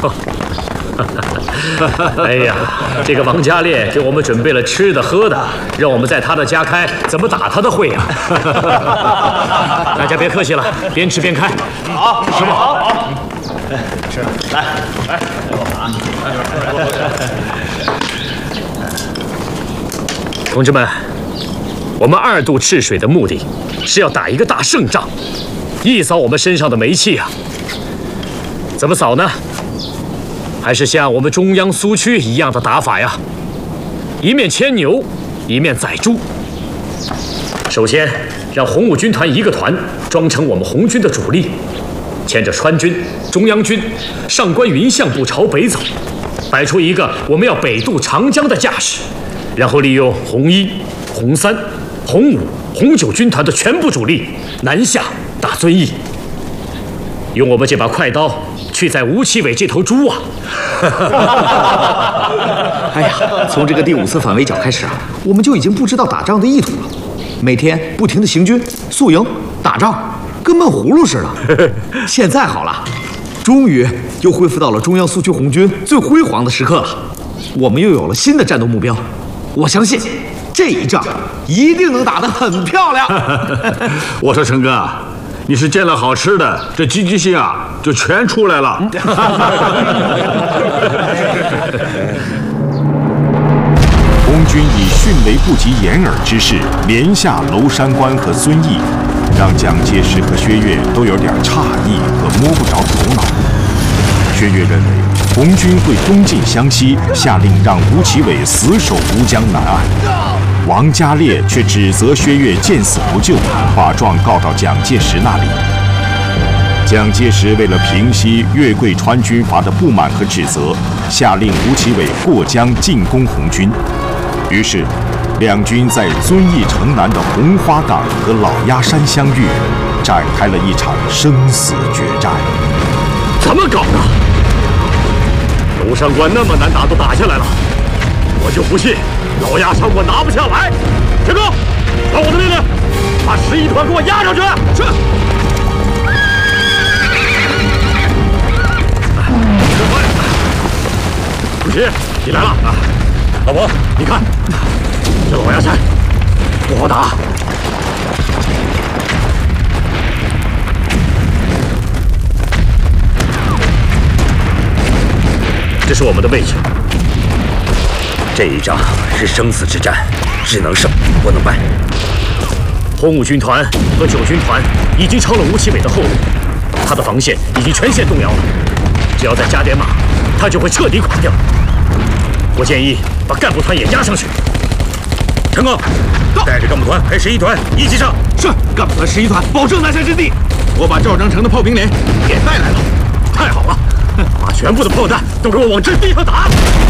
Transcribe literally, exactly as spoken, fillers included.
哎呀，这个王家烈给我们准备了吃的喝的，让我们在他的家开怎么打他的会啊！大家别客气了，边吃边开。 好，师傅好。好，吃，来来， 同志们，我们二渡赤水的目的是要打一个大胜仗，一扫我们身上的霉气啊！怎么扫呢？还是像我们中央苏区一样的打法呀，一面牵牛，一面宰猪。首先，让红五军团一个团装成我们红军的主力，牵着川军、中央军、上官云相部朝北走，摆出一个我们要北渡长江的架势，然后利用红一、红三、红五、红九军团的全部主力南下打遵义，用我们这把快刀去宰吴奇伟这头猪啊！ 哎呀，从这个第五次反围剿开始啊，我们就已经不知道打仗的意图了，每天不停的行军、宿营、打仗，跟闷葫芦似的。现在好了，终于又恢复到了中央苏区红军最辉煌的时刻了，我们又有了新的战斗目标。我相信这一仗一定能打得很漂亮。 我说陈哥，你是见了好吃的，这积极性啊就全出来了。 红军以迅雷不及掩耳之势连下娄山关和遵义，让蒋介石和薛岳都有点诧异和摸不着头脑。薛岳认为红军会东进湘西，下令让吴奇伟死守吴江南岸。王家烈却指责薛岳见死不救，把状告到蒋介石那里。蒋介石为了平息岳桂川军阀的不满和指责，下令吴奇伟过江进攻红军。于是，两军在遵义城南的红花岗和老鸭山相遇，展开了一场生死决战。 怎么搞的？娄山关那么难打都打下来了，我就不信老鸭山我拿不下来。陈哥，传我的命令，把十一团给我压上去。是。主席，你来了啊！老婆，你看，这老鸭山不好打。这是我们的位置。这一仗是生死之战，只能胜不能败。红五军团和九军团已经抄了吴奇伟的后路，他的防线已经全线动摇了。只要再加点马，他就会彻底垮掉。我建议把干部团也压上去。陈哥，带着干部团陪十一团一起上。 是，干部团十一团保证南山之地。我把赵章成的炮兵连也带来了。 太好了，把全部的炮弹都给我往阵地上打。